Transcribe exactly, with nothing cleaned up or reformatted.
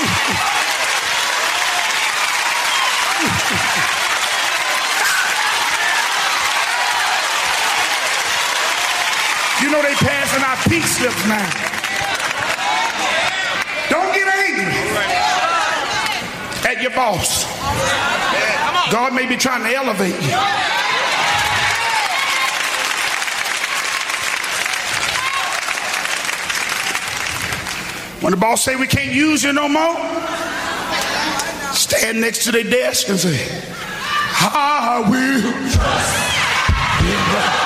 You know they passing out peace slips now. Don't get angry at your boss. God may be trying to elevate you. When the boss say we can't use you no more, stand next to their desk and say, I will trust.